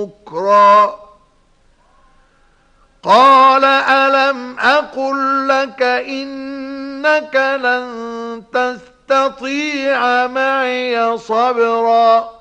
بكرا قال ألم أقل لك إنك لن تستطيع معي صبرا